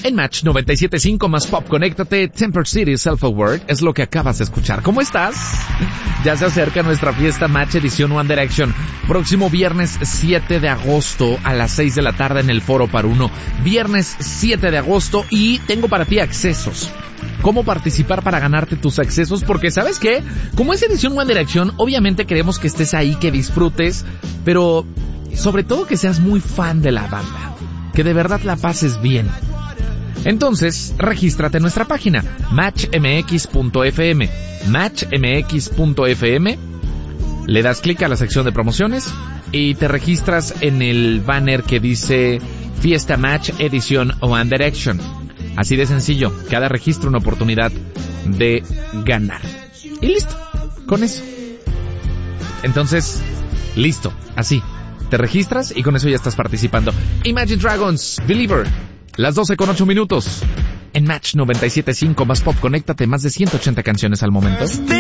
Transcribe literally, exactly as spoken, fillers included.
En Match noventa y siete punto cinco más Pop, conéctate. Temper City Self Award es lo que acabas de escuchar. ¿Cómo estás? Ya se acerca nuestra fiesta Match edición One Direction. Próximo viernes siete de agosto a las seis de la tarde en el Foro Par Uno. Viernes siete de agosto y tengo para ti accesos. ¿Cómo participar para ganarte tus accesos? Porque ¿sabes qué? Como es edición One Direction, obviamente queremos que estés ahí, que disfrutes, pero sobre todo que seas muy fan de la banda. Que de verdad la pases bien. Entonces, regístrate en nuestra página, match m x punto f m, match m x punto f m, le das clic a la sección de promociones y te registras en el banner que dice Fiesta Match Edición One Direction. Así de sencillo, cada registro una oportunidad de ganar. Y listo, con eso. Entonces, listo, así, te registras y con eso ya estás participando. Imagine Dragons, Believer. Las doce con ocho minutos. En Match noventa y siete punto cinco más Pop, conéctate, más de ciento ochenta canciones al momento.